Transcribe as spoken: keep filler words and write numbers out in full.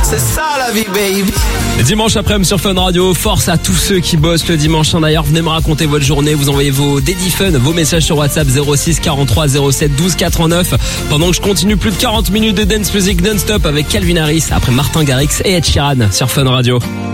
C'est ça la vie, baby. Dimanche après-midi sur Fun Radio, force à tous ceux qui bossent le dimanche. D'ailleurs, venez me raconter votre journée. Vous envoyez vos Daddy Fun, vos messages sur WhatsApp zéro six quarante-trois zéro sept douze quatre-vingt-neuf. Pendant que je continue plus de quarante minutes de dance music non-stop avec Calvin Harris, après Martin Garrix et Ed Sheeran sur Fun Radio.